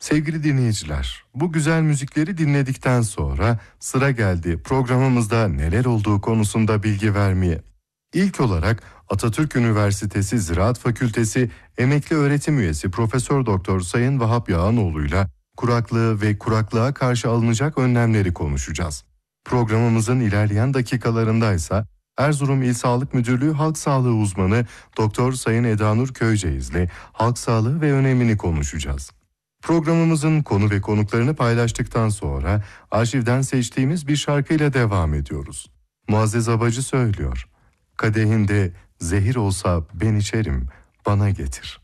Sevgili dinleyiciler, bu güzel müzikleri dinledikten sonra sıra geldi programımızda neler olduğu konusunda bilgi vermeye. İlk olarak Atatürk Üniversitesi Ziraat Fakültesi Emekli Öğretim Üyesi Profesör Doktor Sayın Vahap Yağanoğlu'yla kuraklığı ve kuraklığa karşı alınacak önlemleri konuşacağız. Programımızın ilerleyen dakikalarında ise Erzurum İl Sağlık Müdürlüğü Halk Sağlığı uzmanı Doktor Sayın Edanur Köyceğiz'le halk sağlığı ve önemini konuşacağız. Programımızın konu ve konuklarını paylaştıktan sonra arşivden seçtiğimiz bir şarkıyla devam ediyoruz. Muazzez Abacı söylüyor. Kadehinde zehir olsa ben içerim, bana getir.